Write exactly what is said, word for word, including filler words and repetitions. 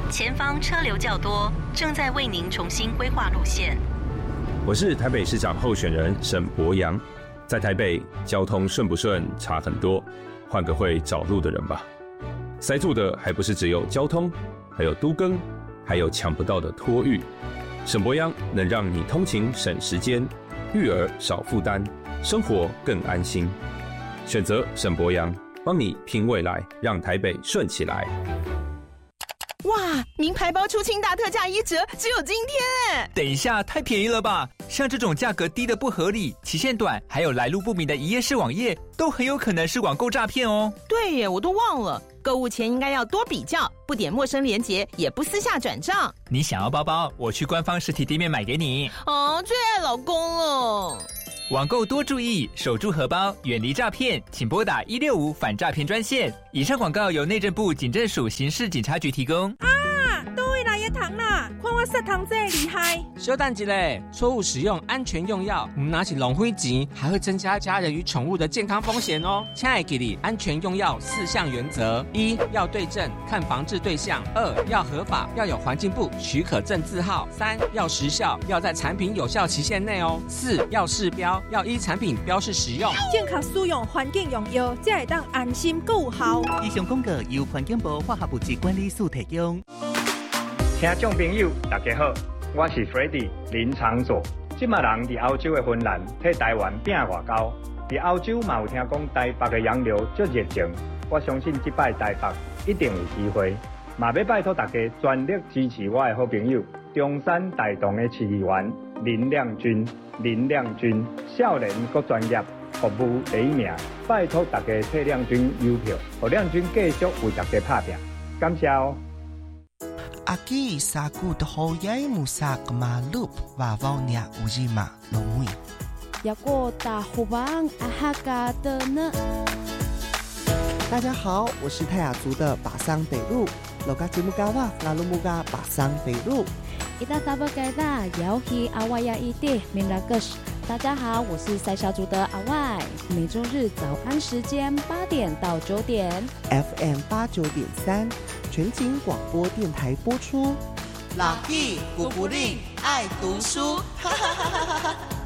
前方车流较多，正在为您重新规划路线。 我是台北市长候选人沈伯洋，在台北交通顺不顺差很多，换个会找路的人吧。塞住的还不是只有交通，还有都更，还有抢不到的托育。沈伯洋能让你通勤省时间，育儿少负担，生活更安心。选择沈伯洋，帮你拼未来，让台北顺起来。 哇，名牌包出清大特价一折，只有今天哎！ 等一下，太便宜了吧？像这种价格低的不合理、期限短，还有来路不明的一页式网页，都很有可能是网购诈骗哦。 对耶，我都忘了，购物前应该要多比较，不点陌生连结，也不私下转账。 你想要包包，我去官方实体店面买给你。 哦，最爱老公了。 网购多注意，守住荷包，远离诈骗，请拨打一六五反诈骗专线。以上广告由内政部警政署刑事警察局提供。 啊，倒位来的糖啦！看我杀糖这厉害！ 小等一下，错误使用安全用药，唔拿起浪费钱，还会增加家人与宠物的健康风险哦。亲爱的你，安全用药四项原则：一要对症，看防治对象；二要合法，要有环境部许可证字号；三要时效，要在产品有效期限内哦；四要示标，要依产品标示使用。 健康使用环境用药，才会当安心够有效。 以上广告由环境部化学物质管理署提供。 听众朋友，大家好，我是 Freddy 林长佐。即马人伫欧洲的芬兰替台湾拼外交，伫欧洲嘛有听讲台北的洋流足热情，我相信即摆台北一定有机会。嘛要拜托大家全力支持我的好朋友中山大同的市议员林亮君。林亮君少年阁专业，服务第一名，拜托大家替亮君邮票，让亮君继续为大家打拼，感谢哦。 Aqui saco de hoyai musak malup vavaunya ujima lomui. Yago da hubang ahaga的呢？ 大家好，我是泰雅族的巴桑北路，老嘎吉木嘎哇拉鲁木嘎巴桑北路。 伊达达布盖达摇hi阿瓦亚伊蒂明拉格什。大家好，我是塞小族的阿外，每周日早安时间八点到九点 ，F M 八九点三，全景广播电台播出。 老屁古古令爱读书，哈哈哈哈哈哈。